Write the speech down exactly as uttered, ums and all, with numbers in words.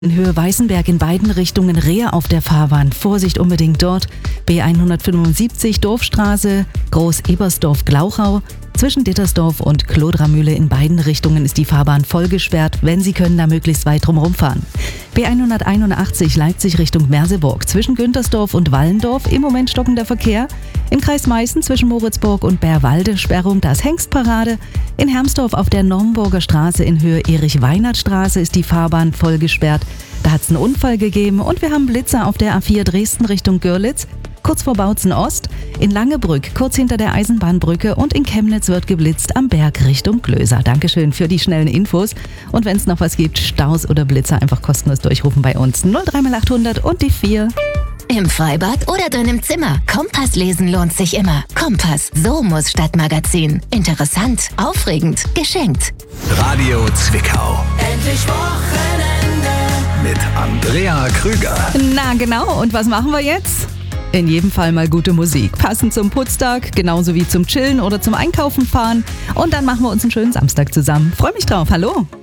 In Höhe Weißenberg in beiden Richtungen Rehe auf der Fahrbahn. Vorsicht unbedingt dort. B hundertfünfundsiebzig Dorfstraße, Groß-Ebersdorf-Glauchau. Zwischen Dittersdorf und Klodramühle in beiden Richtungen ist die Fahrbahn voll gesperrt. Wenn Sie können, da möglichst weit drumherum fahren. B hunderteinundachtzig Leipzig Richtung Merseburg. Zwischen Güntersdorf und Wallendorf im Moment stockender Verkehr. Im Kreis Meißen zwischen Moritzburg und Bärwalde Sperrung, da ist Hengstparade. In Hermsdorf auf der Normburger Straße in Höhe Erich-Weinert-Straße ist die Fahrbahn voll gesperrt. Da hat es einen Unfall gegeben und wir haben Blitzer auf der A vier Dresden Richtung Görlitz. Kurz vor Bautzen Ost, in Langebrück, kurz hinter der Eisenbahnbrücke und in Chemnitz wird geblitzt am Berg Richtung Glöser. Dankeschön für die schnellen Infos. Und wenn es noch was gibt, Staus oder Blitzer, einfach kostenlos durchrufen bei uns. null drei mal achthundert und die vier. Im Freibad oder deinem Zimmer. Kompass lesen lohnt sich immer. Kompass, so muss Stadtmagazin. Interessant, aufregend, geschenkt. Radio Zwickau. Endlich Wochenende. Mit Andrea Krüger. Na genau, und was machen wir jetzt? In jedem Fall mal gute Musik. Passend zum Putztag, genauso wie zum Chillen oder zum Einkaufen fahren. Und dann machen wir uns einen schönen Samstag zusammen. Freue mich drauf. Hallo.